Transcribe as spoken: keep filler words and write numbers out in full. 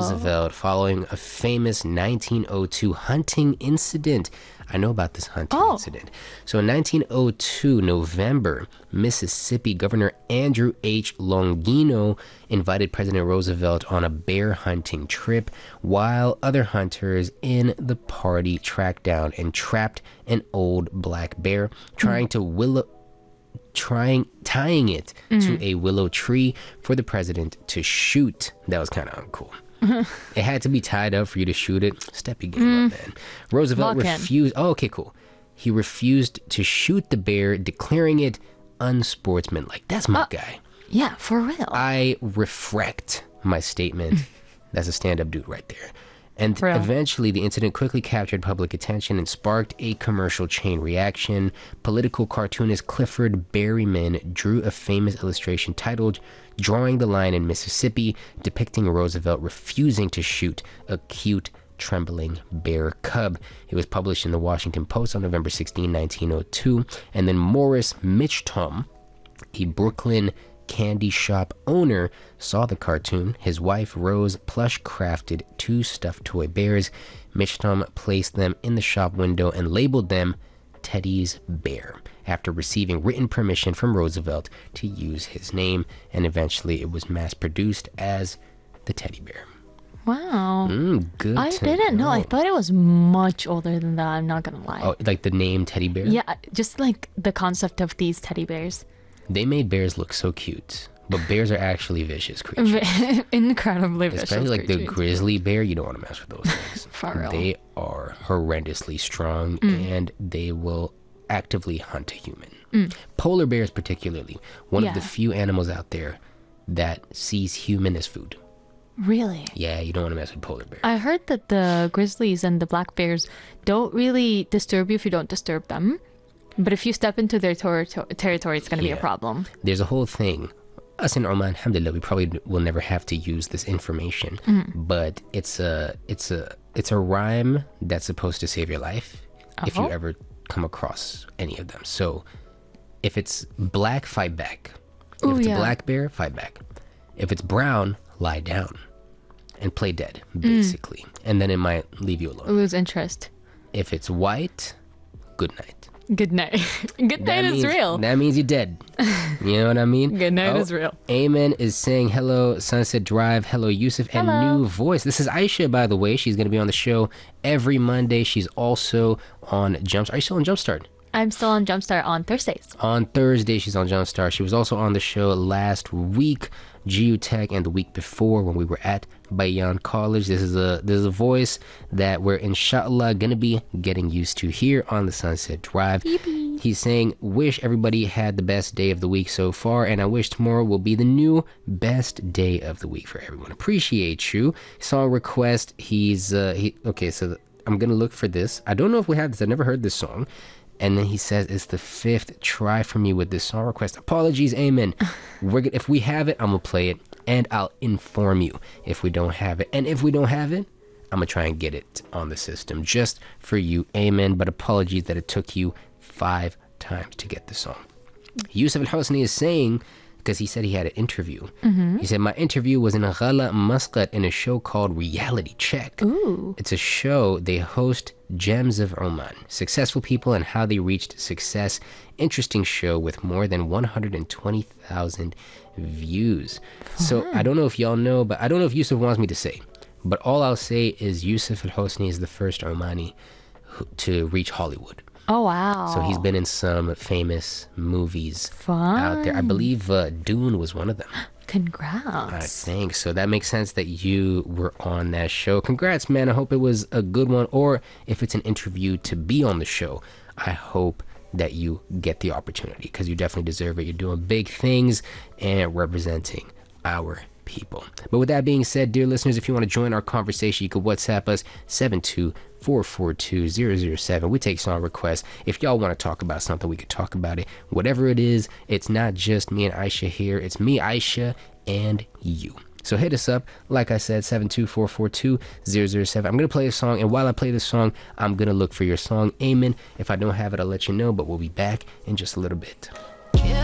Roosevelt following a famous nineteen oh two hunting incident. I know about this hunting Oh. incident. So in nineteen oh two, November, Mississippi Governor Andrew H. Longino invited President Roosevelt on a bear hunting trip, while other hunters in the party tracked down and trapped an old black bear, trying to willow trying tying it to a willow tree for the president to shoot. That was kind of uncool. It had to be tied up for you to shoot it. Step your game up, man. Roosevelt Lock in. refused. Oh, okay, cool. He refused to shoot the bear, declaring it unsportsmanlike. That's my Uh, guy. Yeah, for real. I refract my statement. That's a stand-up dude right there. And For real. eventually, the incident quickly captured public attention and sparked a commercial chain reaction. Political cartoonist Clifford Berryman drew a famous illustration titled "Drawing the Line in Mississippi," depicting Roosevelt refusing to shoot a cute, trembling bear cub. It was published in the Washington Post on November sixteenth, nineteen oh two. And then Morris Mitchum, a Brooklyn candy shop owner, saw the cartoon. His wife Rose plush crafted two stuffed toy bears. Mitchum placed them in the shop window and labeled them Teddy's Bear after receiving written permission from Roosevelt to use his name, and eventually it was mass produced as the Teddy Bear. Wow. Mm, good I to didn't know. I know. thought it was much older than that. I'm not gonna lie. Oh, like the name Teddy Bear? Yeah, just like the concept of these teddy bears. They made bears look so cute, but bears are actually vicious creatures. Incredibly vicious Especially like the creatures. grizzly bear, you don't want to mess with those things. For real. They are horrendously strong, Mm. and they will actively hunt a human. Polar bears particularly, one of the Yeah. few animals out there that sees human as food. Really? Yeah, you don't want to mess with polar bears. I heard that the grizzlies and the black bears don't really disturb you if you don't disturb them. But if you step into their ter- territory, it's going to be Yeah. a problem. There's a whole thing. Us in Oman, alhamdulillah, we probably will never have to use this information, but it's a it's a it's a rhyme that's supposed to save your life if you Oh. ever come across any of them. So if it's black, fight back. If Ooh, it's yeah. a black bear, fight back. If it's brown, lie down and play dead, basically, and then it might leave you alone. Lose interest. If it's white, good night. Good night. Good night That is means- real. That means you're dead. You know what I mean? Good night Oh, is real. Amen is saying hello, Sunset Drive. Hello, Yusuf, and Hello. new voice. This is Aisha, by the way. She's going to be on the show every Monday. She's also on Jumpstart. Are you still on Jumpstart? I'm still on Jumpstart on Thursdays. On Thursday, she's on Jumpstart. She was also on the show last week, Geotech, and the week before when we were at Bayan College. This is a this is a voice that we're inshallah gonna be getting used to here on the Sunset Drive. He's saying, wish everybody had the best day of the week so far, and I wish tomorrow will be the new best day of the week for everyone. Appreciate you. Song request. He's uh he okay, so I'm gonna look for this. I don't know if we have this. I've never heard this song. And then he says it's the fifth try for me with this song request. Apologies, amen. We're gonna, if we have it, I'm gonna play it, and I'll inform you if we don't have it. And if we don't have it, I'm gonna try and get it on the system just for you, amen. But apologies that it took you five times to get the song. Yusuf Al Hosni is saying, because he said he had an interview. He said, my interview was in Ghala Muscat in a show called Reality Check. Ooh. It's a show they host Gems of Oman, successful people and how they reached success. Interesting show with more than one hundred twenty thousand views. So I don't know if y'all know, but I don't know if Yusuf wants me to say, but all I'll say is Yusuf Al Hosni is the first Omani who, to reach Hollywood. Oh, wow. So he's been in some famous movies Fun. out there. I believe uh, Dune was one of them. I Congrats. think so. That makes sense that you were on that show. Congrats, man. I hope it was a good one. Or if it's an interview to be on the show, I hope that you get the opportunity because you definitely deserve it. You're doing big things and representing our people. But with that being said, dear listeners, if you want to join our conversation, you can WhatsApp us seven two four four two zero zero seven. We take song requests. If y'all want to talk about something, we could talk about it. Whatever it is, it's not just me and Aisha here. It's me, Aisha, and you. So hit us up, like I said, seven two four four two zero zero seven. I'm going to play a song, and while I play this song, I'm going to look for your song, Amen. If I don't have it, I'll let you know, but we'll be back in just a little bit.